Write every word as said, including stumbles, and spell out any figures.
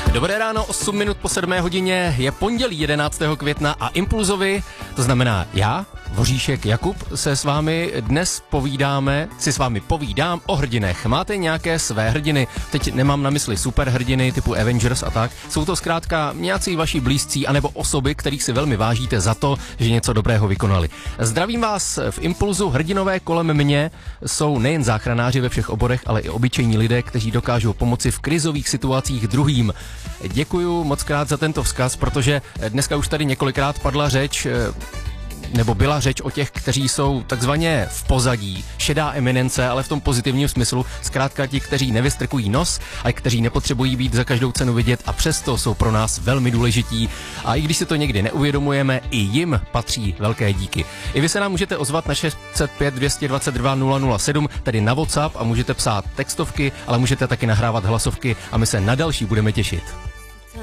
Dobré ráno, osm minut po sedmé hodině, je pondělí jedenáctého května a Impulzovi, to znamená já, Voříšek Jakub, se s vámi dnes povídáme, si s vámi povídám o hrdinech. Máte nějaké své hrdiny? Teď nemám na mysli superhrdiny typu Avengers a tak. Jsou to zkrátka nějací vaši blízcí anebo osoby, kterých si velmi vážíte za to, že něco dobrého vykonali. Zdravím vás v Impulzu. Hrdinové kolem mě jsou nejen záchranáři ve všech oborech, ale i obyčejní lidé, kteří dokážou pomoci v krizových situacích druhým. Děkuju moc krát za tento vzkaz, protože dneska už tady několikrát padla řeč, nebo byla řeč o těch, kteří jsou takzvaně v pozadí, šedá eminence, ale v tom pozitivním smyslu, zkrátka ti, kteří nevystrkují nos a kteří nepotřebují být za každou cenu vidět a přesto jsou pro nás velmi důležití. A i když si to někdy neuvědomujeme, i jim patří velké díky. I vy se nám můžete ozvat na šest set pět dvě stě dvacet dva nula nula sedm, tedy na WhatsApp, a můžete psát textovky, ale můžete taky nahrávat hlasovky a my se na další budeme těšit.